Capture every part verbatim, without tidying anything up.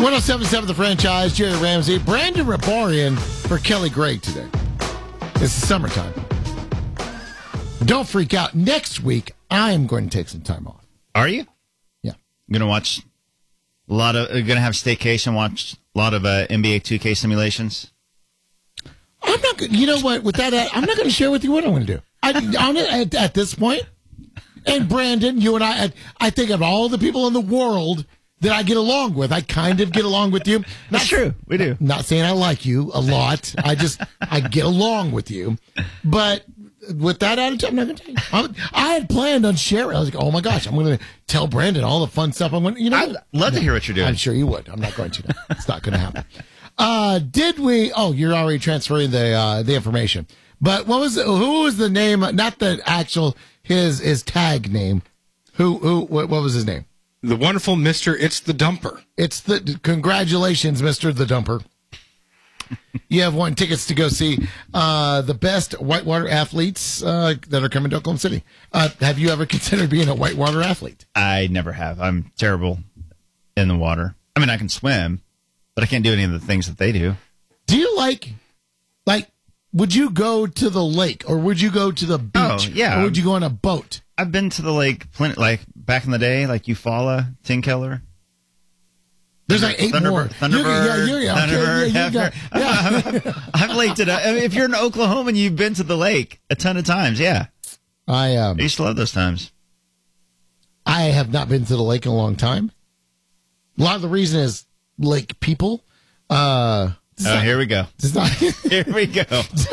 one oh seven point seven The Franchise, Jerry Ramsey, Brandon Rabarian for Kelly Gray today. It's the summertime. Don't freak out. Next week, I am going to take some time off. Are you? Yeah. You're going to watch a lot of, you're going to have staycation, watch a lot of uh, N B A two K simulations? I'm not going to, you know what, with that, I'm not going to share with you what I'm going to do. I, I'm, at, at this point, and Brandon, you and I, I think of all the people in the world that I get along with, I kind of get along with you. Not, That's true. We do. Not saying I like you a lot. I just, I get along with you. But with that attitude, I'm not going to tell you. I'm, I had planned on sharing. I was like, oh my gosh, I'm going to tell Brandon all the fun stuff. I'm going to, you know. I'd love no, to hear what you're doing. I'm sure you would. I'm not going to. No. It's not going to happen. Uh, did we, oh, you're already transferring the, uh, the information. But what was, who was the name, not the actual, his, his tag name. Who, who, what, what was his name? The wonderful Mister It's the Dumper. It's the, congratulations, Mister The Dumper. You have won tickets to go see uh, the best whitewater athletes uh, that are coming to Oklahoma City. Uh, have you ever considered being a whitewater athlete? I never have. I'm terrible in the water. I mean, I can swim, but I can't do any of the things that they do. Do you like, like, would you go to the lake or would you go to the beach? Oh, yeah. Or would you go on a boat? I've been to the lake plenty, like back in the day, like Eufaula, Tinkeller. There's like eight Thunderbird, more. Thunderbird, yeah, you're, yeah, okay, Thunderbird, yeah, you got, yeah. I've laked it up. I mean, if you're in Oklahoma and you've been to the lake a ton of times, yeah. I um, I used to love those times. I have not been to the lake in a long time. A lot of the reason is lake people. Uh, oh, not, here we go. It's not, here we go.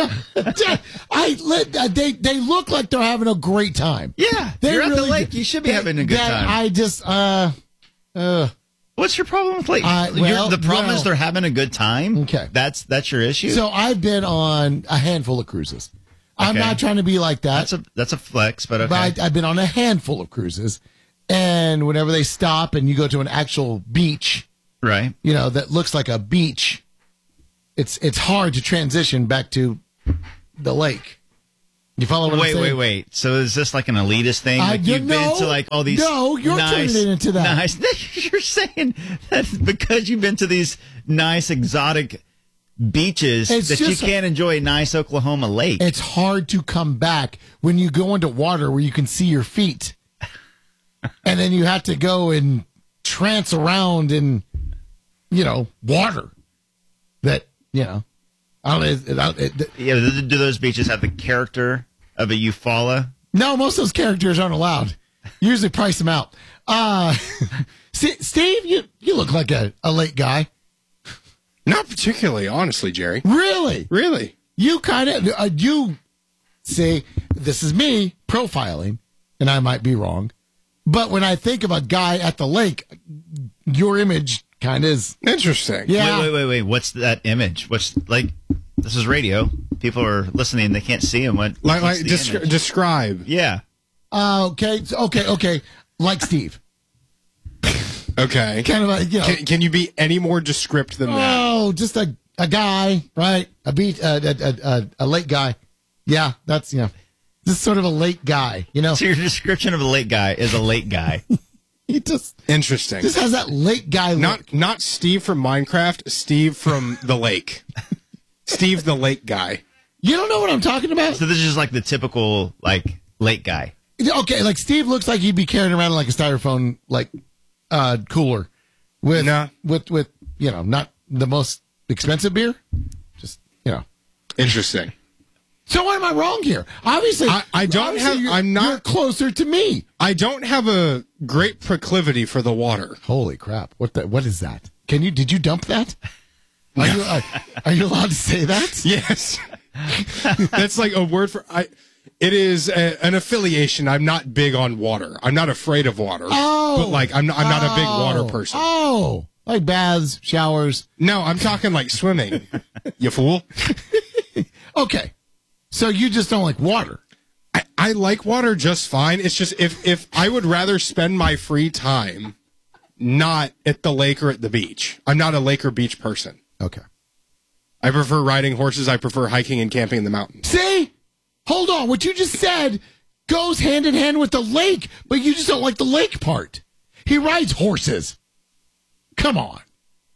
I let, they they look like they're having a great time. Yeah, they you're really, at the lake. You should be they, having a good that, time. I just uh uh. What's your problem with lake? Uh, well, the problem well, is they're having a good time. Okay, that's that's your issue. So I've been on a handful of cruises. I'm okay. not trying to be like that. That's a that's a flex, but okay. But I, I've been on a handful of cruises, and whenever they stop and you go to an actual beach, right? You know that looks like a beach. It's it's hard to transition back to the lake. You follow what wait, I'm saying? Wait, wait, wait. So is this like an elitist thing? Like I, you've no, been to like all these No, you're nice, turning it into that. Nice. You're saying that because you've been to these nice exotic beaches it's that just, you can't enjoy a nice Oklahoma lake. It's hard to come back when you go into water where you can see your feet. And then you have to go and trance around in, you know, water that, you know, I don't know. It, it, it, yeah, do those beaches have the character of a Eufaula? No, most of those characters aren't allowed. Usually price them out. Uh, Steve, you, you look like a, a lake guy. Not particularly, honestly, Jerry. Really? Really? You kind of, uh, you say, this is me profiling, and I might be wrong. But when I think of a guy at the lake, your image kind of is. Interesting. Yeah. Wait, wait, wait, wait. What's that image? What's, like, this is radio. People are listening. They can't see him. What, like, like descri- describe. Yeah. Uh, okay. Okay. Okay. Like Steve. Okay. Kind of like, you know. Can, can you be any more descript than that? Oh, just a, a guy, right? A beat, uh, a, a, a, a lake guy. Yeah, that's, you know, just sort of a lake guy, you know? So your description of a lake guy is a lake guy. He just interesting. Just has that lake guy look. Not not Steve from Minecraft, Steve from the lake. Steve the lake guy. You don't know what I'm talking about? So this is just like the typical like lake guy. Okay, like Steve looks like he'd be carrying around like a styrofoam like uh, cooler with nah. with with you know not the most expensive beer. Just you know, interesting. So why am I wrong here? Obviously, I, I don't obviously have. You're, I'm not you're closer to me. I don't have a great proclivity for the water. Holy crap! What the, What is that? Can you? Did you dump that? Are you uh, Are you allowed to say that? Yes. That's like a word for. I. It is a, an affiliation. I'm not big on water. I'm not afraid of water. Oh, but like I'm not. I'm not oh, a big water person. Oh, like baths, showers. No, I'm talking like swimming. You fool. Okay. So you just don't like water? I, I like water just fine. It's just if, if I would rather spend my free time not at the lake or at the beach. I'm not a lake or beach person. Okay. I prefer riding horses. I prefer hiking and camping in the mountains. See? Hold on. What you just said goes hand in hand with the lake, but you just don't like the lake part. He rides horses. Come on.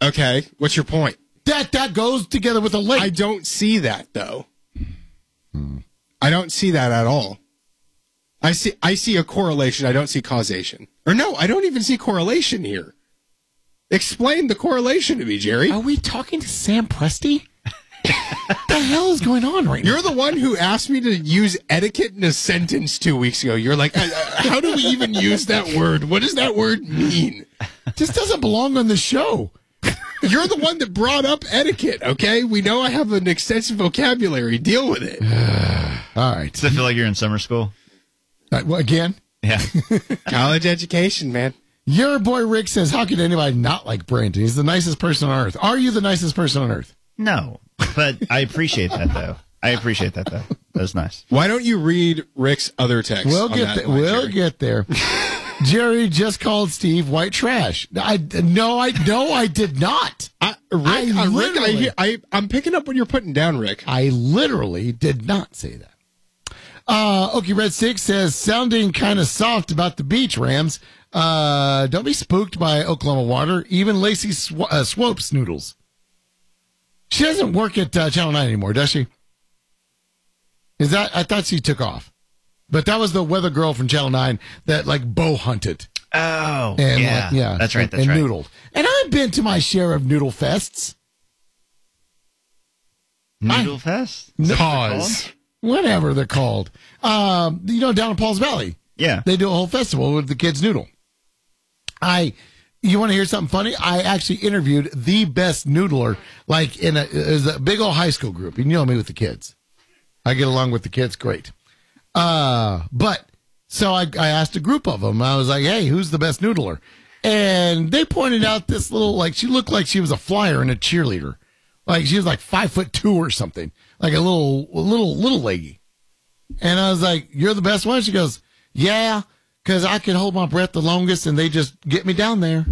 Okay, what's your point? That that goes together with a lake. I don't see that though. Hmm. I don't see that at all. I see I see a correlation. I don't see causation. Or no, I don't even see correlation here. Explain the correlation to me, Jerry. Are we talking to Sam Presti? What the hell is going on right now? You're the one who asked me to use etiquette in a sentence two weeks ago. You're like, how do we even use that word? What does that word mean? This doesn't belong on the show. You're the one that brought up etiquette, okay? We know I have an extensive vocabulary. Deal with it. All right. Does it feel like you're in summer school? Uh, well, again, Yeah. College education, man. your boy Rick says, how could anybody not like Brandon? He's the nicest person on earth. Are you the nicest person on earth? No, but I appreciate that, though. I appreciate that, though. That's nice. Why don't you read Rick's other text? We'll on get that there. line, We'll Jerry? get there. Jerry just called Steve white trash. I no, I no, I did not. I, Rick, I uh, Rick, I, literally- hear- I, I'm picking up what you're putting down, Rick. I literally did not say that. Uh, Okie Red Six says, sounding kind of soft about the beach, Rams. Uh, don't be spooked by Oklahoma water. Even Lacey Sw- uh, Swopes noodles. She doesn't work at uh, Channel nine anymore, does she? Is that? I thought she took off. But that was the weather girl from Channel nine that, like, bow hunted. Oh, And, yeah. like, yeah. That's right. and, That's and right. noodled. And I've been to my share of noodle fests. Noodle Fest? Is that what they're Pause. called? Whatever they're called. Um, you know, down in Paul's Valley. Yeah. They do a whole festival with the kids noodle. I, you want to hear something funny? I actually interviewed the best noodler, like in a, it was a big old high school group. You know me with the kids. I get along with the kids great. Uh, but so I, I asked a group of them. I was like, hey, who's the best noodler? And they pointed out this little, like, she looked like she was a flyer and a cheerleader. Like she was like five foot two or something, like a little, a little, little leggy. And I was like, you're the best one? She goes, yeah, because I can hold my breath the longest and they just get me down there.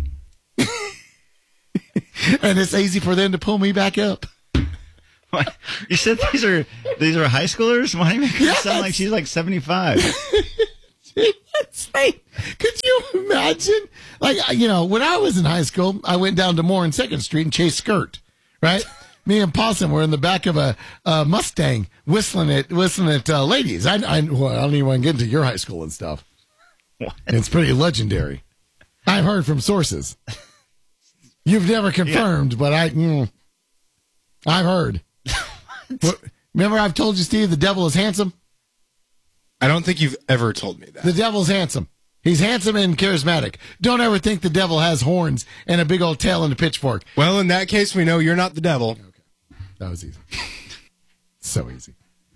And it's easy for them to pull me back up. What? You said these are these are high schoolers? Why do you make her Yes. sound like she's like seventy-five? It's like, could you imagine? Like, you know, when I was in high school, I went down to Moore and second Street and chased skirt, right? Me and Possum were in the back of a, a Mustang whistling at whistling at uh, ladies. I, I, well, I don't even want to get into your high school and stuff. What? It's pretty legendary. I've heard from sources. You've never confirmed, but I, mm, I've heard. What, remember, I've told you, Steve, the devil is handsome. I don't think you've ever told me that. The devil's handsome. He's handsome and charismatic. Don't ever think the devil has horns and a big old tail and a pitchfork. Well, in that case, we know you're not the devil. That was easy. So easy.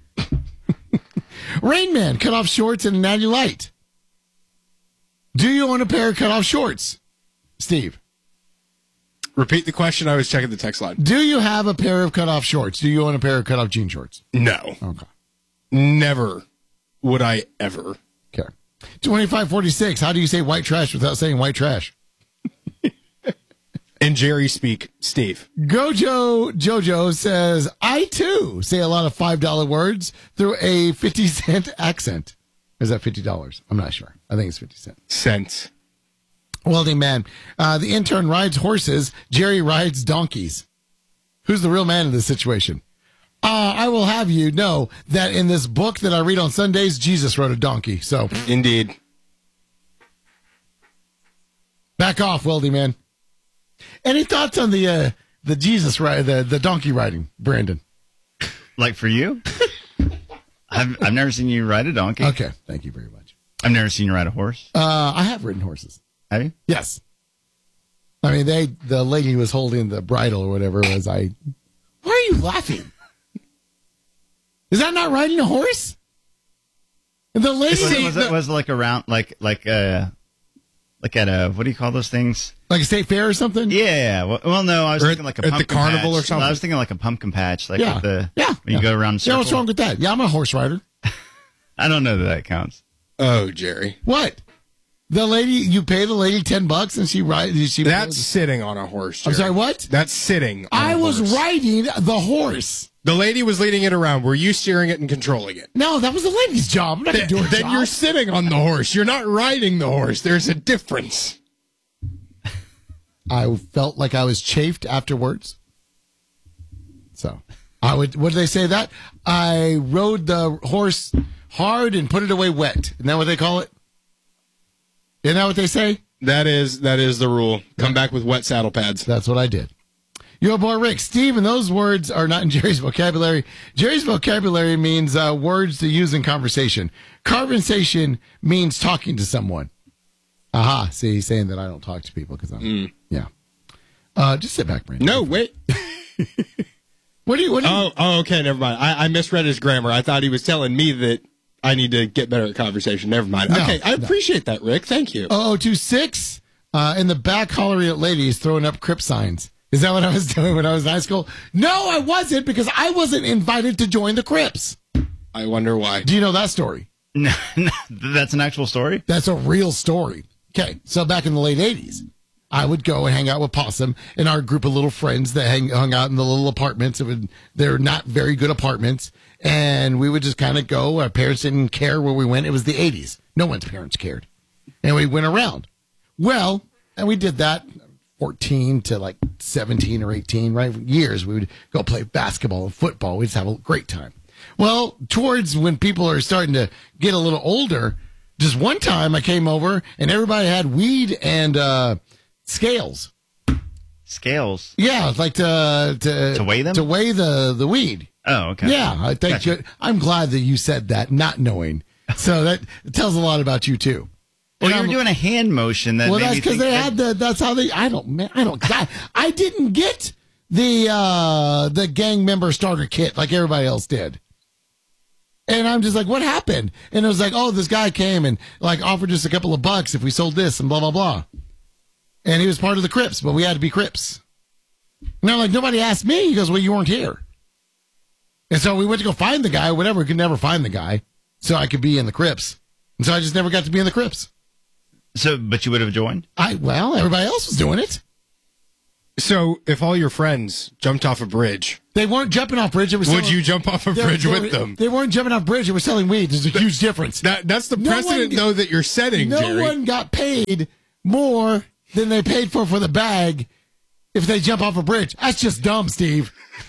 Rain Man, cut off shorts and a natty light. Do you own a pair of cut off shorts, Steve? Repeat the question. I was checking the text line. Do you have a pair of cut off shorts? Do you own a pair of cut off jean shorts? No. Okay. Never would I ever. Okay. twenty-five forty-six. How do you say white trash without saying white trash? And Jerry speak, Steve. Gojo Jojo says, I too say a lot of five dollar words through a fifty cent accent. Or is that fifty dollars? I'm not sure. I think it's fifty cents. Sense. Welding man. Uh, the intern rides horses. Jerry rides donkeys. Who's the real man in this situation? Uh, I will have you know that in this book that I read on Sundays, Jesus rode a donkey. So Indeed. back off, Welding man. Any thoughts on the uh, the Jesus ride, the the donkey riding, Brandon? Like for you? I've I've never seen you ride a donkey. Okay, thank you very much. I've never seen you ride a horse. Uh, I have ridden horses. Have you? Yes. I mean, they the lady was holding the bridle or whatever. Was I? Why are you laughing? Is that not riding a horse? And the lady, Was it, was it was it like around like like uh like at a what do you call those things? like a state fair or something? Yeah. Well, well no, I was Or at- thinking like a at the pumpkin carnival patch. or something? I was thinking like a pumpkin patch, like Yeah. at the Yeah. when you Yeah. go around. The Yeah, circle. what's wrong with that? Yeah, I'm a horse rider. I don't know that that counts. Oh, Jerry. What? The lady, you pay the lady ten bucks and she rides. She That's sitting on a horse. I'm Jerry. sorry, what? That's sitting on I a was horse. riding the horse. The lady was leading it around. Were you steering it and controlling it? No, that was the lady's job. I'm not going to do her Then job. you're sitting on the horse. You're not riding the horse. There's a difference. I felt like I was chafed afterwards. So I would, what did they say that? I rode the horse hard and put it away wet. Isn't that what they call it? Isn't that what they say? That is that is the rule. Come back with wet saddle pads. That's what I did. Your boy Rick, Steve, and those words are not in Jerry's vocabulary. Jerry's vocabulary means uh, words to use in conversation. Conversation means talking to someone. Aha, see, he's saying that I don't talk to people because I'm, mm. yeah. Uh, just sit back, Brandon. No, wait. What do you, what do you? Oh, oh, okay, never mind. I, I misread his grammar. I thought he was telling me that I need to get better at conversation. Never mind. No, okay, I no. appreciate that, Rick. Thank you. oh two six uh, in the back hollering at ladies throwing up Crip signs. Is that what I was doing when I was in high school? No, I wasn't, because I wasn't invited to join the Crips. I wonder why. Do you know that story? No, no, that's an actual story? That's a real story. Okay, so back in the late eighties, I would go and hang out with Possum and our group of little friends that hang, hung out in the little apartments. It would, they're not very good apartments. And we would just kind of go. Our parents didn't care where we went. It was the eighties. No one's parents cared. And we went around. Well, and we did that fourteen to like seventeen or eighteen, right? Years. We would go play basketball and football. We'd just have a great time. Well, towards when people are starting to get a little older, just one time I came over and everybody had weed and uh, scales. Scales? Yeah, like to, to To weigh them? To weigh the, the weed. Oh, okay. Yeah, I think Gotcha. you, I'm glad that you said that, not knowing. So that tells a lot about you too. Well, And you were I'm- doing a hand motion that well, made that's me because think they that- had the. That's how they. I don't. Man, I don't. I, I didn't get the uh, the gang member starter kit like everybody else did. And I'm just like, what happened? And it was like, oh, this guy came and like offered us a couple of bucks if we sold this and blah blah blah. And he was part of the Crips, but we had to be Crips. And I'm like, nobody asked me. He goes, well, you weren't here. And so we went to go find the guy, whatever. We could never find the guy, so I could be in the Crips. And so I just never got to be in the Crips. So, but you would have joined? I well, everybody else was doing it. So, if all your friends jumped off a bridge, They weren't jumping off bridge. They were would selling, you jump off a they- bridge they with were- them? They weren't jumping off bridge. They were selling weed. There's a huge difference. That that's the No precedent, one- though, that you're setting, no Jerry. one got paid more than they paid for for the bag if they jump off a bridge. That's just dumb, Steve.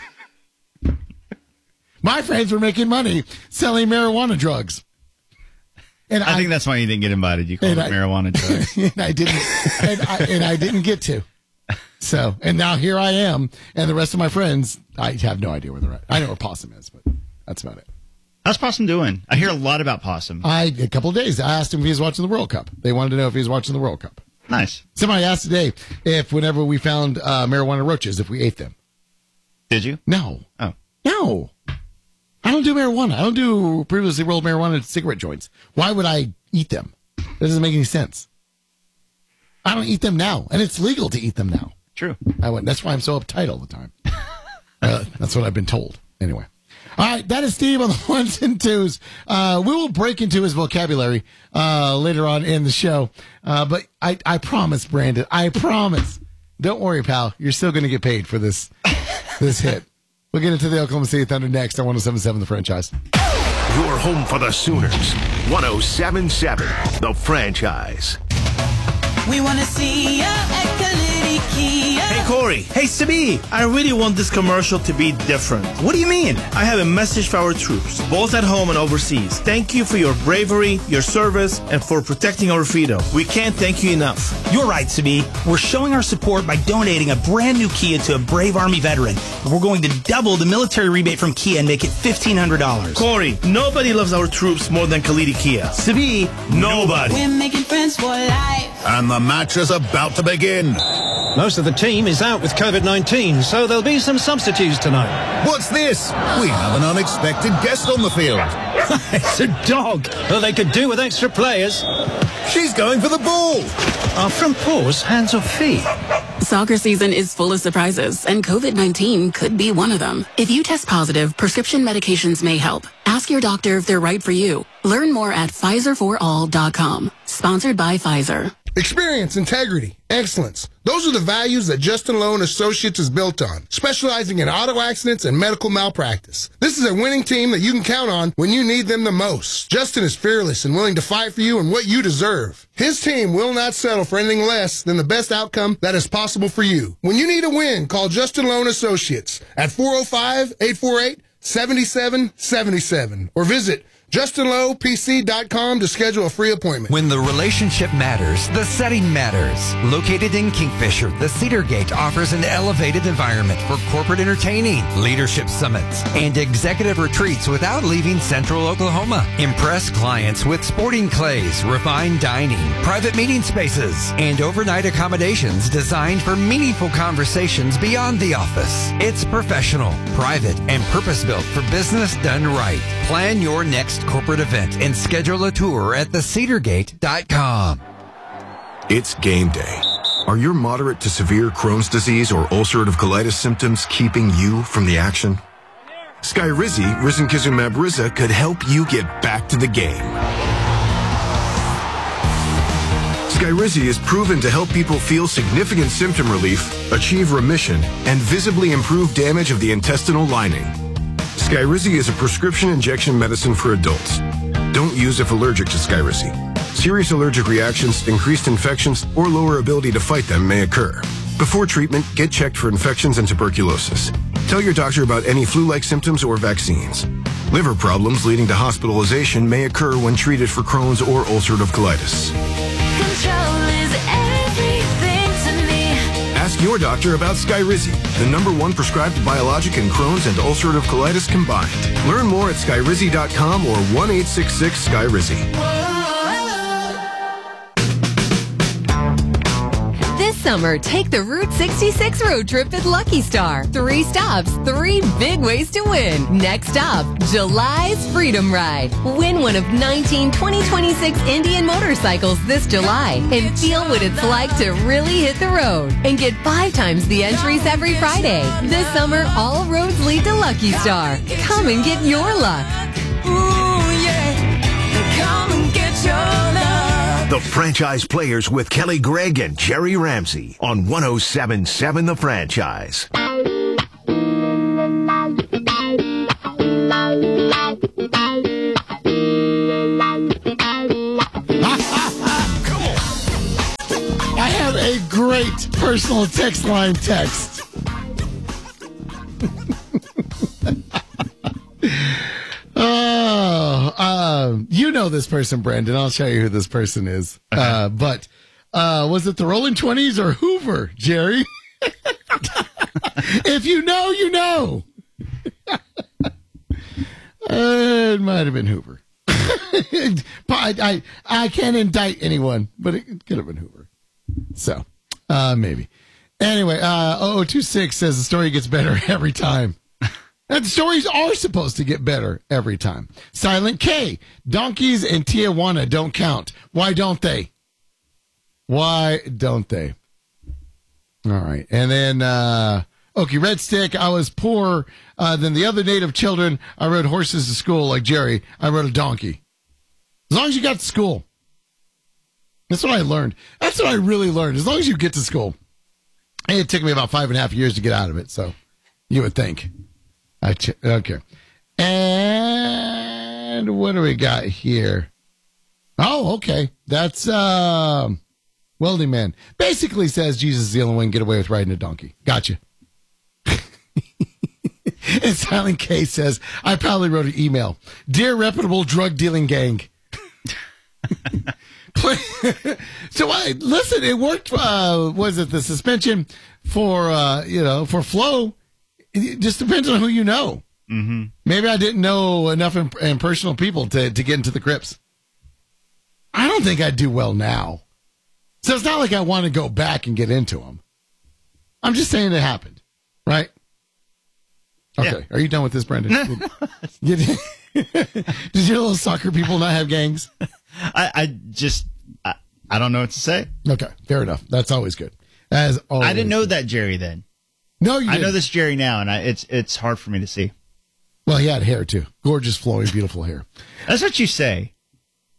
My friends were making money selling marijuana drugs. And I, think that's why you didn't get invited. You called it and I- marijuana drugs. and I didn't, and I, and I didn't get to. So, and now here I am, and the rest of my friends, I have no idea where they're at. I know where Possum is, but that's about it. How's Possum doing? I hear a lot about Possum. I a couple of days, I asked him if he was watching the World Cup. They wanted to know if he was watching the World Cup. Nice. Somebody asked today if whenever we found uh, marijuana roaches, if we ate them. Did you? No, Oh. no, I don't do marijuana. I don't do previously rolled marijuana cigarette joints. Why would I eat them? That doesn't make any sense. I don't eat them now, and it's legal to eat them now. True. I wouldn't. That's why I'm so uptight all the time. uh, that's what I've been told. Anyway. All right, that is Steve on the ones and twos. Uh, we will break into his vocabulary uh, later on in the show. Uh, but I, I promise, Brandon, I promise. Don't worry, pal. You're still going to get paid for this this hit. We'll get into the Oklahoma City Thunder next on one oh seven point seven The Franchise. Your home for the Sooners. one oh seven point seven The Franchise. We want to see ya at Kalidi Kia. Hey, Corey. Hey, Sabi. I really want this commercial to be different. What do you mean? I have a message for our troops, both at home and overseas. Thank you for your bravery, your service, and for protecting our freedom. We can't thank you enough. You're right, Sabi. We're showing our support by donating a brand new Kia to a brave Army veteran. And we're going to double the military rebate from Kia and make it fifteen hundred dollars. Corey, nobody loves our troops more than Kalidi Kia. Sabi, nobody. We're making friends for life. And the match is about to begin. Most of the team is out with COVID nineteen, so there'll be some substitutes tonight. What's this? We have an unexpected guest on the field. It's a dog. Well, they could do with extra players. She's going for the ball. Are front paws hands or feet? Soccer season is full of surprises, and COVID nineteen could be one of them. If you test positive, prescription medications may help. Ask your doctor if they're right for you. Learn more at Pfizer for all dot com. Sponsored by Pfizer. Experience, integrity, excellence. Those are the values that Justin Lowe and Associates is built on, specializing in auto accidents and medical malpractice. This is a winning team that you can count on when you need them the most. Justin is fearless and willing to fight for you and what you deserve. His team will not settle for anything less than the best outcome that is possible for you. When you need a win, call Justin Lowe and Associates at four oh five, eight four eight, seven seven seven seven or visit Justin Lowe P C dot com to schedule a free appointment. When the relationship matters, the setting matters. Located in Kingfisher, the Cedar Gate offers an elevated environment for corporate entertaining, leadership summits, and executive retreats without leaving Central Oklahoma. Impress clients with sporting clays, refined dining, private meeting spaces, and overnight accommodations designed for meaningful conversations beyond the office. It's professional, private, and purpose-built for business done right. Plan your next corporate event and schedule a tour at the cedar gate dot com. It's game day. Are your moderate to severe Crohn's disease or ulcerative colitis symptoms keeping you from the action? Skyrizi, risankizumab Riza, could help you get back to the game. Skyrizi is proven to help people feel significant symptom relief, achieve remission, and visibly improve damage of the intestinal lining. Skyrizi is a prescription injection medicine for adults. Don't use if allergic to Skyrizi. Serious allergic reactions, increased infections, or lower ability to fight them may occur. Before treatment, get checked for infections and tuberculosis. Tell your doctor about any flu-like symptoms or vaccines. Liver problems leading to hospitalization may occur when treated for Crohn's or ulcerative colitis. Control is everything to me. Ask your doctor about Skyrizi, the number one prescribed biologic in Crohn's and ulcerative colitis combined. Learn more at skyrizi dot com or one eight six six Skyrizi. This summer, take the Route sixty-six road trip at Lucky Star. Three stops, three big ways to win. Next stop, July's Freedom Ride. Win one of nineteen twenty twenty-six Indian motorcycles this July and feel what it's like to really hit the road. And get five times the entries every Friday. This summer, all roads lead to Lucky Star. Come and get your luck. Ooh, yeah. Come and get your love. The Franchise Players with Kelly Gregg and Jerry Ramsey on one oh seven point seven The Franchise. I have a great personal text line text. Oh, uh, you know this person, Brandon. I'll show you who this person is. Uh, but uh, was it the Rolling Twenties or Hoover, Jerry? If you know, you know. uh, it might have been Hoover. I, I I can't indict anyone, but it could have been Hoover. So, uh, maybe. Anyway, uh, oh oh two six says the story gets better every time. And the stories are supposed to get better every time. Silent K, donkeys in Tijuana don't count. Why don't they? Why don't they? All right. And then, uh, okay, Red Stick, I was poorer uh, than the other native children. I rode horses to school like Jerry. I rode a donkey. As long as you got to school. That's what I learned. That's what I really learned. As long as you get to school. And it took me about five and a half years to get out of it, so you would think. I ch- okay. And what do we got here? Oh, okay. That's uh, Welding Man. Basically says Jesus is the only one who can get away with riding a donkey. Gotcha. And Silent K says, I probably wrote an email. Dear reputable drug dealing gang. So I listen, it worked. Uh, was it the suspension for, uh, you know, for Flo? It just depends on who you know. Mm-hmm. Maybe I didn't know enough imp- impersonal people to, to get into the Crips. I don't think I'd do well now. So it's not like I want to go back and get into them. I'm just saying it happened, right? Okay. Yeah. Are you done with this, Brendan? Did, did, did your little soccer people not have gangs? I, I just, I, I don't know what to say. Okay. Fair enough. That's always good. As always. I didn't know that Jerry then. No, you I didn't. know this Jerry now, and I, it's it's hard for me to see. Well, he had hair, too. Gorgeous, flowing, beautiful hair. That's what you say.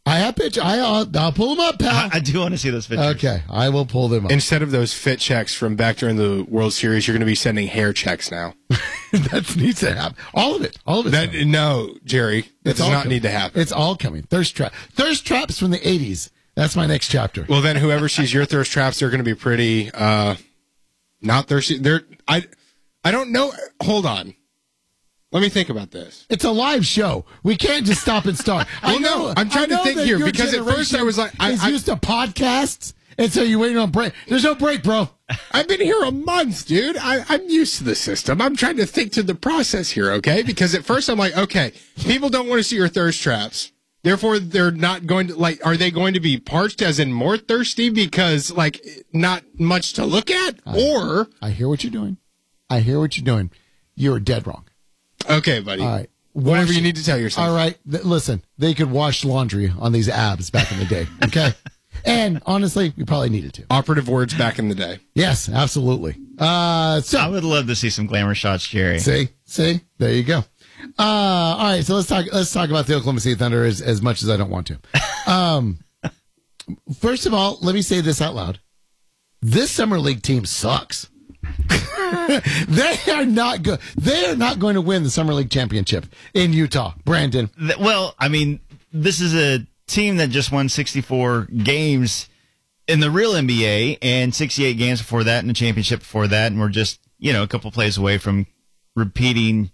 I have pitch. I, I'll, I'll pull them up, pal. I, I do want to see those pictures. Okay, I will pull them up. Instead of those fit checks from back during the World Series, you're going to be sending hair checks now. That needs to happen. All of it. All of it. That, no, Jerry. That It's does all not coming. need to happen. It's all coming. Thirst trap. Thirst traps from the eighties. That's my next chapter. Well, then whoever sees your thirst traps, they're going to be pretty uh, not thirsty. They're I, I don't know. Hold on. Let me think about this. It's a live show. We can't just stop and start. I Well, know, no, I'm trying I to know think that here, your because at first I was like, I- is I- used to podcasts, and so you're waiting on break. There's no break, bro. I've been here a month, dude. I, I'm used to the system. I'm trying to think to the process here, okay? Because at first I'm like, okay, people don't want to see your thirst traps. Therefore, they're not going to, like, are they going to be parched as in more thirsty because, like, not much to look at? I, or. I hear what you're doing. I hear what you're doing. You're dead wrong. Okay, buddy. All right. Whatever Wash- you need to tell yourself. All right. Th- listen, they could wash laundry on these abs back in the day. Okay. And honestly, we probably needed to. Operative words back in the day. Yes, absolutely. Uh, so I would love to see some glamour shots, Jerry. See, see, there you go. Uh, all right, so let's talk. Let's talk about the Oklahoma City Thunder as, as much as I don't want to. Um, first of all, let me say this out loud: this summer league team sucks. They are not good. They are not going to win the summer league championship in Utah. Brandon. Th- Well, I mean, this is a team that just won sixty-four games in the real N B A and sixty-eight games before that in the championship before that. And we're just, you know, a couple plays away from repeating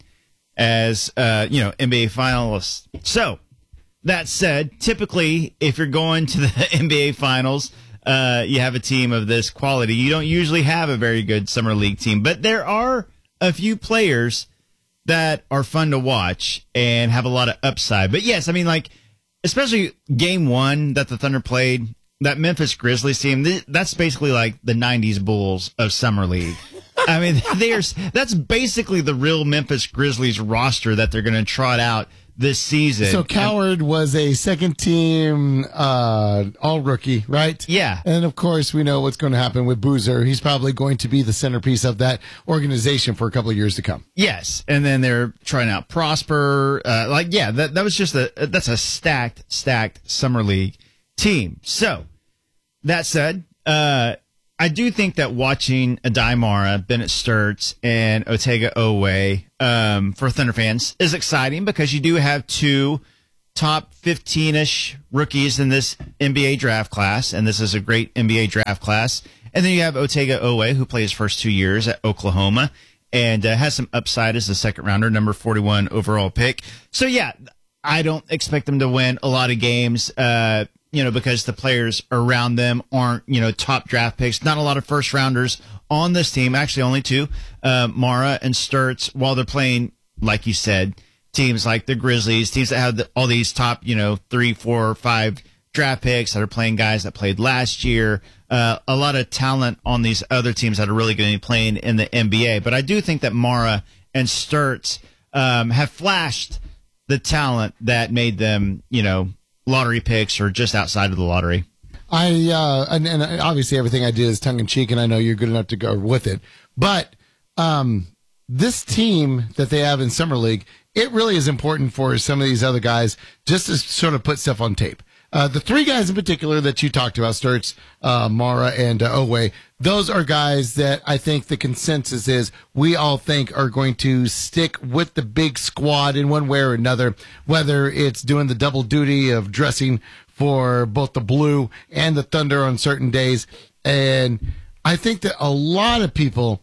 as, uh, you know, N B A finalists. So that said, typically, if you're going to the N B A finals, uh, you have a team of this quality. You don't usually have a very good summer league team, but there are a few players that are fun to watch and have a lot of upside. But yes, I mean, like, especially game one that the Thunder played, that Memphis Grizzlies team, th- that's basically like the nineties Bulls of summer league. I mean, there's that's basically the real Memphis Grizzlies roster that they're going to trot out this season. So Coward was a second team uh, all rookie, right? Yeah. And of course, we know what's going to happen with Boozer. He's probably going to be the centerpiece of that organization for a couple of years to come. Yes, and then they're trying out Prosper. Uh, like, yeah, that that was just a that's a stacked, stacked summer league team. So that said, uh, I do think that watching Adai Mara, Bennett Sturts, and Otega Owe um, for Thunder fans is exciting because you do have two top fifteen-ish rookies in this N B A draft class, and this is a great N B A draft class. And then you have Otega Owe, who played his first two years at Oklahoma and uh, has some upside as a second rounder, number forty-one overall pick. So, yeah, I don't expect them to win a lot of games, uh, you know, because the players around them aren't, you know, top draft picks. Not a lot of first rounders on this team. Actually, only two, uh, Mara and Sturts, while they're playing, like you said, teams like the Grizzlies, teams that have the, all these top, you know, three, four, five draft picks that are playing guys that played last year. Uh, a lot of talent on these other teams that are really going to be playing in the N B A. But I do think that Mara and Sturts um, have flashed the talent that made them, you know, lottery picks or just outside of the lottery. I uh, and, and obviously everything I did is tongue in cheek, and I know you're good enough to go with it. But um, this team that they have in summer league, it really is important for some of these other guys just to sort of put stuff on tape. Uh, the three guys in particular that you talked about, Sturts, uh, Mara, and uh, Owe, those are guys that I think the consensus is we all think are going to stick with the big squad in one way or another, whether it's doing the double duty of dressing for both the Blue and the Thunder on certain days. And I think that a lot of people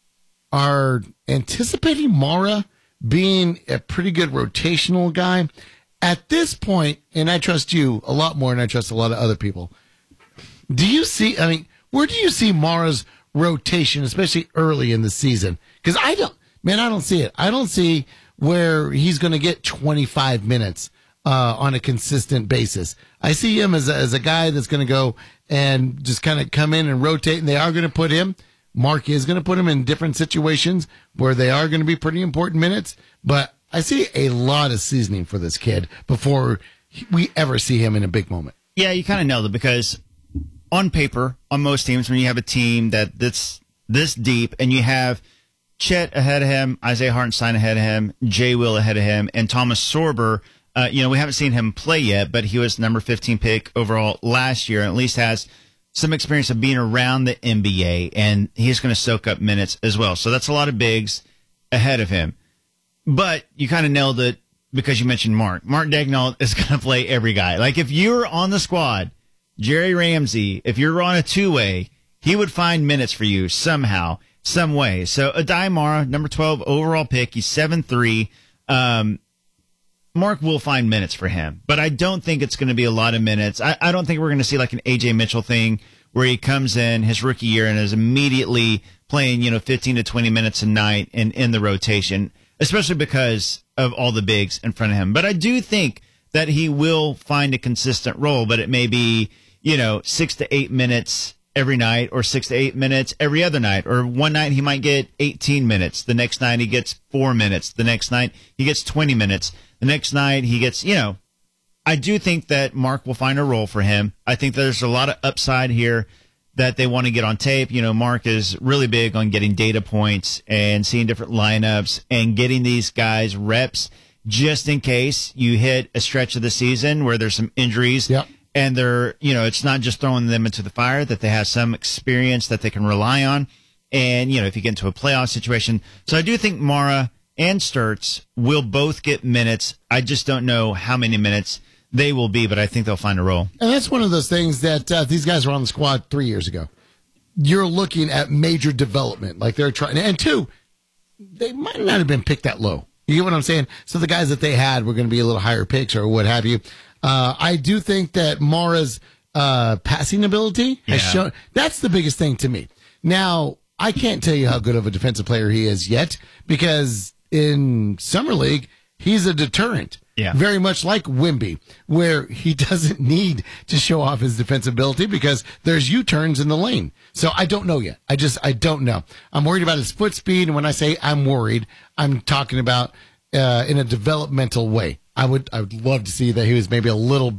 are anticipating Mara being a pretty good rotational guy. At this point, and I trust you a lot more than I trust a lot of other people, do you see, I mean, where do you see Mara's rotation, especially early in the season? Because I don't, man, I don't see it. I don't see where he's going to get twenty-five minutes uh, on a consistent basis. I see him as a, as a guy that's going to go and just kind of come in and rotate, and they are going to put him, Mark is going to put him in different situations where they are going to be pretty important minutes, but I see a lot of seasoning for this kid before we ever see him in a big moment. Yeah, you kind of nailed it because on paper, on most teams, when you have a team that that's this deep and you have Chet ahead of him, Isaiah Hartenstein ahead of him, Jay Will ahead of him, and Thomas Sorber Uh, you know, we haven't seen him play yet, but he was number fifteen pick overall last year, and at least has some experience of being around the N B A, and he's going to soak up minutes as well. So that's a lot of bigs ahead of him. But you kind of nailed it because you mentioned Mark. Mark Daigneault is going to play every guy. Like, if you're on the squad, Jerry Ramsey, if you're on a two-way, he would find minutes for you somehow, some way. So Adai Mara, number twelve overall pick, he's seven three. Um, Mark will find minutes for him, but I don't think it's going to be a lot of minutes. I, I don't think we're going to see like an A J Mitchell thing where he comes in his rookie year and is immediately playing, you know, fifteen to twenty minutes a night in, in the rotation, especially because of all the bigs in front of him. But I do think that he will find a consistent role, but it may be, you know, six to eight minutes every night, or six to eight minutes every other night. Or one night he might get eighteen minutes. The next night he gets four minutes. The next night he gets twenty minutes. The next night he gets, you know, I do think that Mark will find a role for him. I think there's a lot of upside here that they want to get on tape. You know, Mark is really big on getting data points and seeing different lineups and getting these guys reps just in case you hit a stretch of the season where there's some injuries. Yep. And they're, you know, it's not just throwing them into the fire, that they have some experience that they can rely on. And, you know, if you get into a playoff situation. So I do think Mara and Sturts will both get minutes. I just don't know how many minutes they will be, but I think they'll find a role. And that's one of those things that uh, these guys were on the squad three years ago. You're looking at major development. Like they're trying, and two, they might not have been picked that low. You get what I'm saying? So the guys that they had were going to be a little higher picks or what have you. Uh, I do think that Mara's uh, passing ability has Yeah. shown. That's the biggest thing to me. Now, I can't tell you how good of a defensive player he is yet, because in Summer League, he's a deterrent. Yeah. Very much like Wemby, where he doesn't need to show off his defensive ability because there's U-turns in the lane. So I don't know yet. I just, I don't know. I'm worried about his foot speed. And when I say I'm worried, I'm talking about uh, in a developmental way. I would, I would love to see that he was maybe a little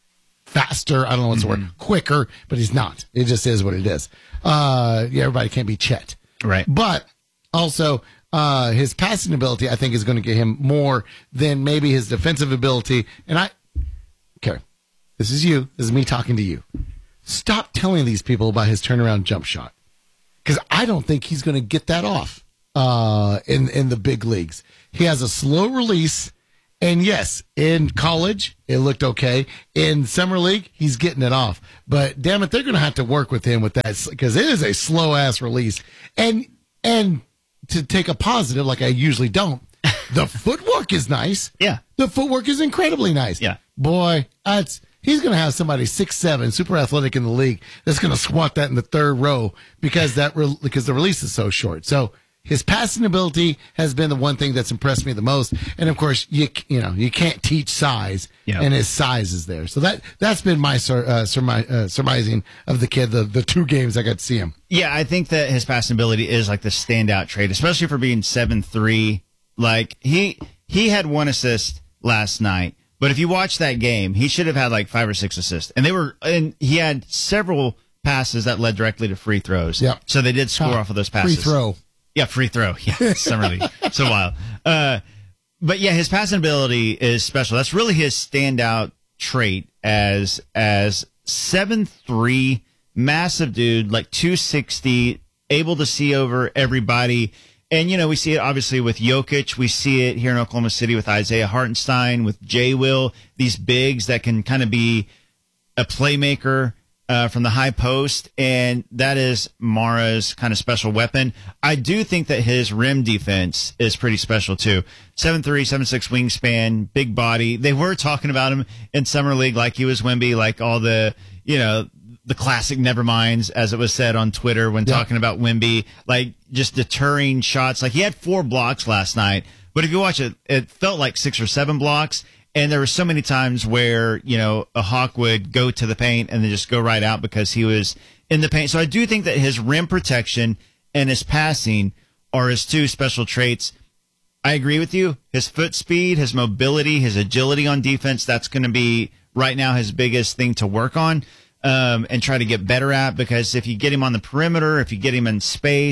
faster. I don't know what's Mm-hmm. the word, quicker, but he's not. It just is what it is. Uh, yeah, everybody can't be Chet. Right. But also, uh, his passing ability, I think, is going to get him more than maybe his defensive ability. And I, okay, this is you. This is me talking to you. Stop telling these people about his turnaround jump shot, because I don't think he's going to get that off uh, in in the big leagues. He has a slow release. And yes, in college, it looked okay. In summer league, he's getting it off. But damn it, they're going to have to work with him with that, because it is a slow ass release. And and to take a positive, like I usually don't, the footwork is nice. Yeah, the footwork is incredibly nice. Yeah, boy, that's he's going to have somebody six seven, super athletic in the league that's going to squat that in the third row because that re- because the release is so short. So. His passing ability has been the one thing that's impressed me the most, and of course, you you know you can't teach size, Yeah. and his size is there. So that that's been my sur- uh, surmi- uh, surmising of the kid. The the two games I got to see him. Yeah, I think that his passing ability is like the standout trait, especially for being seven three. Like he he had one assist last night, but if you watch that game, he should have had like five or six assists, and they were and he had several passes that led directly to free throws. Yeah, so they did score Huh. off of those passes. Free throw. Yeah, free throw. Yeah, summer league. So wild. Uh, but yeah, his passing ability is special. That's really his standout trait as as seven three, massive dude, like two sixty, able to see over everybody. And, you know, we see it obviously with Jokic. We see it here in Oklahoma City with Isaiah Hartenstein, with Jay Will, these bigs that can kind of be a playmaker Uh, from the high post, and that is Mara's kind of special weapon. I do think that his rim defense is pretty special too. seven three, seven six wingspan, big body. They were talking about him in Summer League like he was Wemby, like all the, you know, the classic neverminds, as it was said on Twitter when Yeah. talking about Wemby, like just deterring shots. Like he had four blocks last night, but if you watch it, it felt like six or seven blocks. And there were so many times where, you know, a Hawk would go to the paint and then just go right out because he was in the paint. So I do think that his rim protection and his passing are his two special traits. I agree with you. His foot speed, his mobility, his agility on defense, that's going to be right now his biggest thing to work on um, and try to get better at, because if you get him on the perimeter, if you get him in space,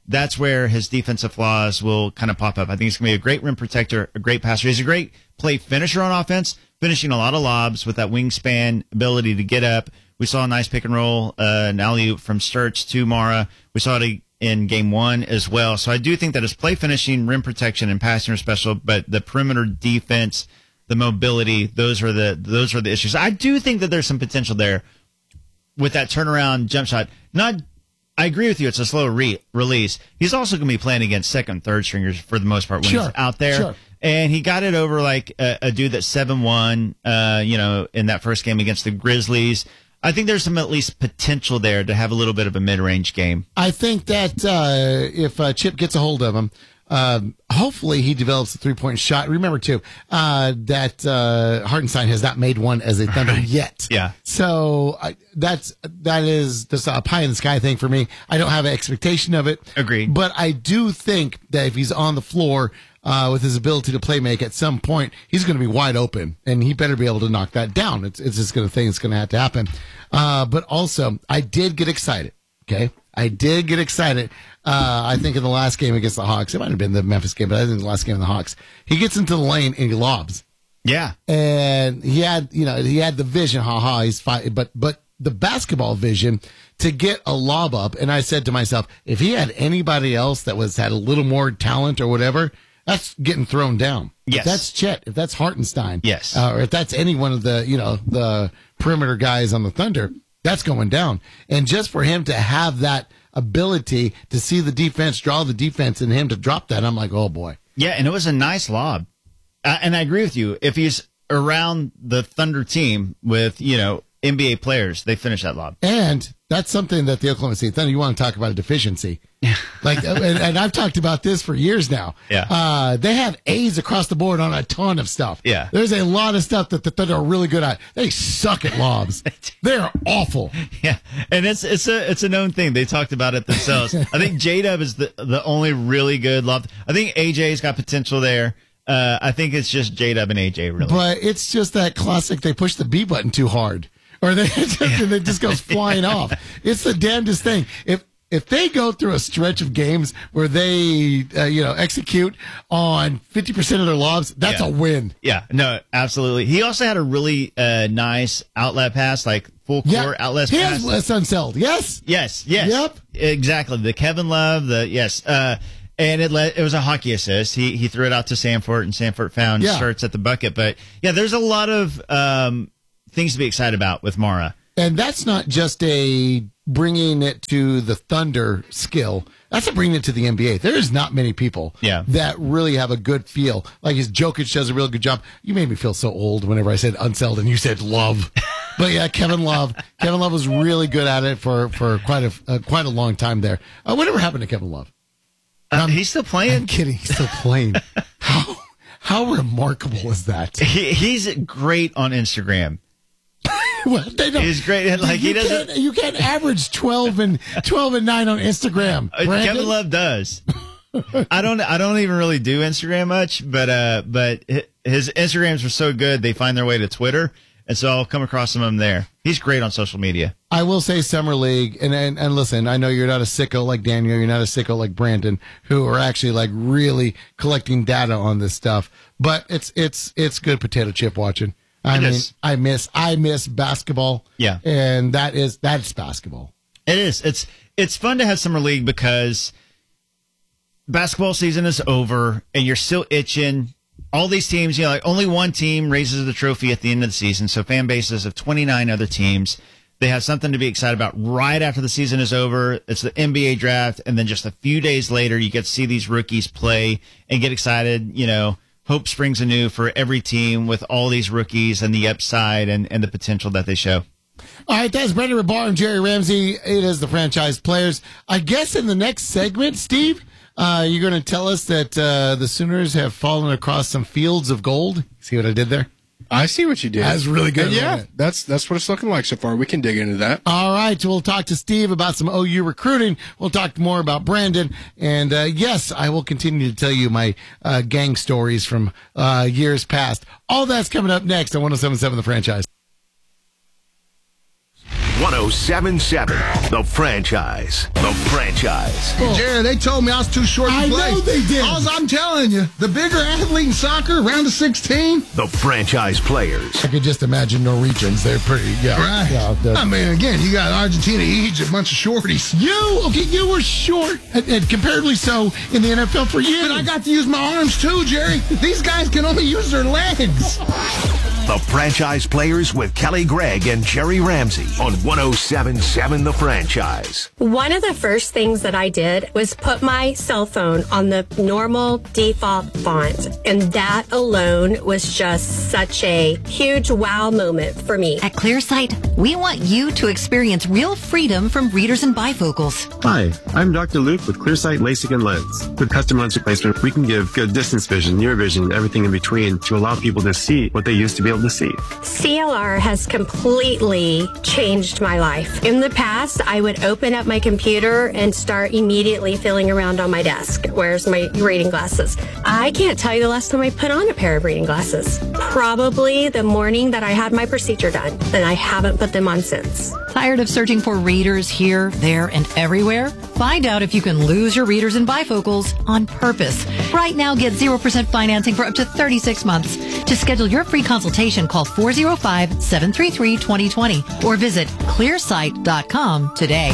that's where his defensive flaws will kind of pop up. I think he's going to be a great rim protector, a great passer. He's a great play finisher on offense, finishing a lot of lobs with that wingspan ability to get up. We saw a nice pick and roll, uh, an alley-oop from Sturts to Mara. We saw it in game one as well. So I do think that his play finishing, rim protection, and passing are special, but the perimeter defense, the mobility, those are the those are the issues. I do think that there's some potential there with that turnaround jump shot. Not, I agree with you. It's a slow re- release. He's also going to be playing against second, third stringers for the most part when Sure. he's out there. Sure. And he got it over like a, a dude that's seven one, uh, you know, in that first game against the Grizzlies. I think there's some at least potential there to have a little bit of a mid-range game. I think that uh, if uh, Chip gets a hold of him, um, hopefully he develops a three-point shot. Remember, too, uh, that uh, Hartenstein has not made one as a Thunder Right. yet. Yeah. So I, that's that is just a pie-in-the-sky thing for me. I don't have an expectation of it. Agreed. But I do think that if he's on the floor uh, with his ability to play make at some point, he's going to be wide open, and he better be able to knock that down. It's, it's just going to thing that's going to have to happen. Uh, but also, I did get excited. Okay, I did get excited. Uh, I think in the last game against the Hawks, it might have been the Memphis game, but I think the last game of the Hawks, he gets into the lane and he lobs. Yeah, and he had, you know, he had the vision. Ha ha, he's fine, but but the basketball vision to get a lob up. And I said to myself, if he had anybody else that was had a little more talent or whatever, that's getting thrown down. Yes. If that's Chet, if that's Hartenstein, yes, uh, or if that's any one of the, you know, the perimeter guys on the Thunder, that's going down. And just for him to have that ability to see the defense, draw the defense, and him to drop that, I'm like, oh boy. Yeah, and it was a nice lob. Uh, and I agree with you. If he's around the Thunder team with, you know, N B A players, they finish that lob. And that's something that the Oklahoma City Thunder, you want to talk about a deficiency. Like, and, and I've talked about this for years now. Yeah. Uh, they have A's across the board on a ton of stuff. Yeah. There's a lot of stuff that the Thunder are really good at. They suck at lobs. They're awful. Yeah. And it's it's a it's a known thing. They talked about it themselves. I think J-Dub is the the only really good lob. I think A J's got potential there. Uh, I think it's just J-Dub and A J, really. But it's just that classic, they push the B button too hard. Or they just, and it just goes flying off. It's the damnedest thing. If if they go through a stretch of games where they, uh, you know, execute on fifty percent of their lobs, that's Yeah. a win. Yeah, no, absolutely. He also had a really uh, nice outlet pass, like full court Yeah. outlet He pass. has Les Unseld, yes? Yes, yes. Yep. Exactly. The Kevin Love, the yes. Uh, and it let, it was a hockey assist. He he threw it out to Sanford, and Sanford found Yeah. Sturts at the bucket. But yeah, there's a lot of um, things to be excited about with Mara. And that's not just a bringing it to the Thunder skill. That's a bringing it to the N B A. There is not many people Yeah. that really have a good feel. Like his Jokic does a real good job. You made me feel so old whenever I said Unseld and you said Love. But yeah, Kevin Love. Kevin Love was really good at it for, for quite a uh, quite a long time there. Uh, whatever happened to Kevin Love? Uh, he's still playing. I'm kidding. He's still playing. How how remarkable is that? He, he's great on Instagram. Well, they don't, He's great. Like you he doesn't. Can't, you can't average twelve and twelve and nine on Instagram. Uh, Brandon. Kevin Love does. I don't. I don't even really do Instagram much, but uh, but hi- his Instagrams were so good they find their way to Twitter, and so I'll come across some of them there. He's great on social media. I will say Summer League, and, and and listen, I know you're not a sicko like Daniel, you're not a sicko like Brandon, who are actually like really collecting data on this stuff. But it's it's it's good potato chip watching. I It mean, is. I miss I miss basketball. Yeah. and that is that's basketball. It is. It's it's fun to have summer league because basketball season is over and you're still itching. All these teams, you know, like only one team raises the trophy at the end of the season. So fan bases of twenty-nine other teams, they have something to be excited about right after the season is over. It's the N B A draft, and then just a few days later, you get to see these rookies play and get excited. You know, hope springs anew for every team with all these rookies and the upside and, and the potential that they show. All right, that's Brendan Rabar and Jerry Ramsey. It is the franchise players. I guess in the next segment, Steve, uh, you're going to tell us that uh, the Sooners have fallen across some fields of gold. See what I did there? I see what you did. That's really good. And yeah, wasn't it? that's that's what it's looking like so far. We can dig into that. All right, we'll talk to Steve about some O U recruiting. We'll talk more about Brandon. And uh, yes, I will continue to tell you my uh, gang stories from uh, years past. All that's coming up next on one oh seven point seven The Franchise. one oh oh seven seven, The Franchise. The Franchise. Jerry, they told me I was too short to I play. know they did. Alls I'm telling you, the bigger athlete in soccer, round of sixteen. The Franchise Players. I could just imagine Norwegians. They're pretty, yeah. Right. Yeah, they're- I mean, again, you got Argentina, Egypt, a bunch of shorties. you, okay, you were short, and, and comparatively so in the N F L for years. But I got to use my arms too, Jerry. These guys can only use their legs. The Franchise Players with Kelly Gregg and Jerry Ramsey on one oh seven seven The Franchise. One of the first things that I did was put my cell phone on the normal default font. And that alone was just such a huge wow moment for me. At ClearSight, we want you to experience real freedom from readers and bifocals. Hi, I'm Doctor Luke with ClearSight LASIK and Lens. With custom lens replacement, we can give good distance vision, near vision, everything in between to allow people to see what they used to be able to see. C L R has completely changed my life. In the past, I would open up my computer and start immediately feeling around on my desk. Where's my reading glasses? I can't tell you the last time I put on a pair of reading glasses. Probably the morning that I had my procedure done, and I haven't put them on since. Tired of searching for readers here, there, and everywhere? Find out if you can lose your readers and bifocals on purpose. Right now, get zero percent financing for up to thirty-six months. To schedule your free consultation, call four oh five, seven three three, two oh two oh or visit clearsight dot com today.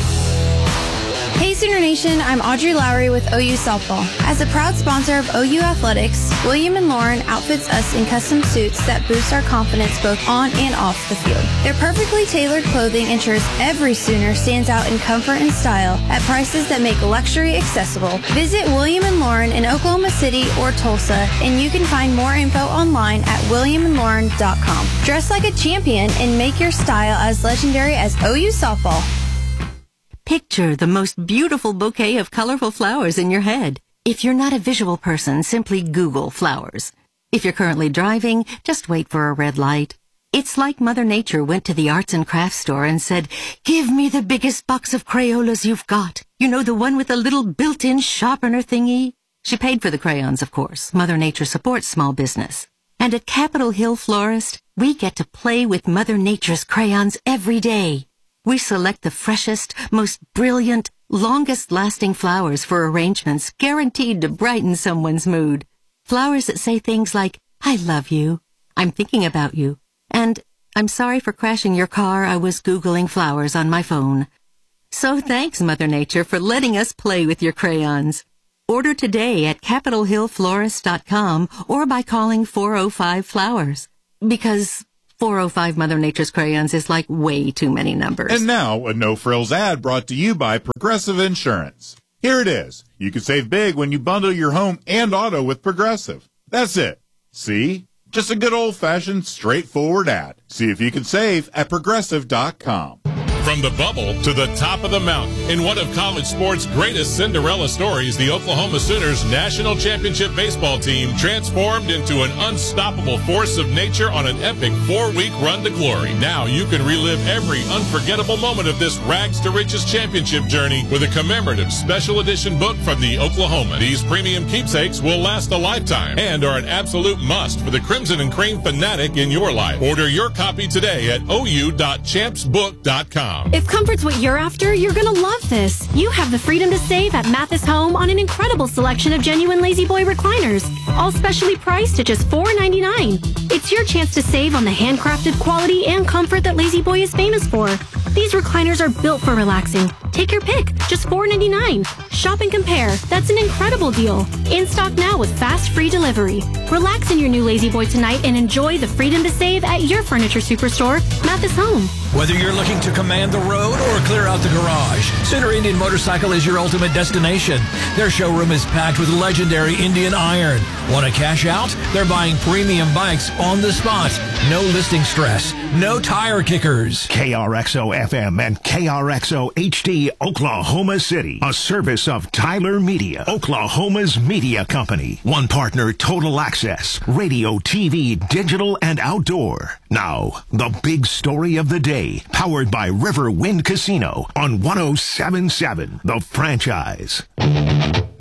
Hey Sooner Nation, I'm Audrey Lowry with O U Softball. As a proud sponsor of O U Athletics, William and Lauren outfits us in custom suits that boost our confidence both on and off the field. Their perfectly tailored clothing ensures every Sooner stands out in comfort and style at prices that make luxury accessible. Visit William and Lauren in Oklahoma City or Tulsa, and you can find more info online at william and lauren dot com. Dress like a champion and make your style as legendary as O U Softball. Picture the most beautiful bouquet of colorful flowers in your head. If you're not a visual person, simply Google flowers. If you're currently driving, just wait for a red light. It's like Mother Nature went to the arts and crafts store and said, "Give me the biggest box of Crayolas you've got. You know, the one with the little built-in sharpener thingy?" She paid for the crayons, of course. Mother Nature supports small business. And at Capitol Hill Florist, we get to play with Mother Nature's crayons every day. We select the freshest, most brilliant, longest-lasting flowers for arrangements guaranteed to brighten someone's mood. Flowers that say things like, "I love you," "I'm thinking about you," and "I'm sorry for crashing your car. I was Googling flowers on my phone." So thanks, Mother Nature, for letting us play with your crayons. Order today at capitol hill florist dot com or by calling four oh five flowers. Because four oh five Mother Nature's crayons is like way too many numbers. And now, a no-frills ad brought to you by Progressive Insurance. Here it is. You can save big when you bundle your home and auto with Progressive. That's it. See? Just a good old-fashioned, straightforward ad. See if you can save at progressive dot com. From the bubble to the top of the mountain, in one of college sports' greatest Cinderella stories, the Oklahoma Sooners national championship baseball team transformed into an unstoppable force of nature on an epic four-week run to glory. Now you can relive every unforgettable moment of this rags-to-riches championship journey with a commemorative special edition book from the Oklahoma. These premium keepsakes will last a lifetime and are an absolute must for the Crimson and Cream fanatic in your life. Order your copy today at o u dot champs book dot com. If comfort's what you're after, you're going to love this. You have the freedom to save at Mathis Home on an incredible selection of genuine Lazy Boy recliners, all specially priced at just four ninety-nine. It's your chance to save on the handcrafted quality and comfort that Lazy Boy is famous for. These recliners are built for relaxing. Take your pick, just four ninety-nine. Shop and compare. That's an incredible deal. In stock now with fast free delivery. Relax in your new Lazy Boy tonight and enjoy the freedom to save at your furniture superstore, Mathis Home. Whether you're looking to command the road or clear out the garage, Sooner Indian Motorcycle is your ultimate destination. Their showroom is packed with legendary Indian iron. Want to cash out? They're buying premium bikes on the spot. No listing stress. No tire kickers. K R X O F M and K R X O H D Oklahoma City. A service of Tyler Media, Oklahoma's media company. One partner, Total Access. Radio, T V, digital, and outdoor. Now, the big story of the day. Powered by River Wind Casino on one oh seven point seven The Franchise.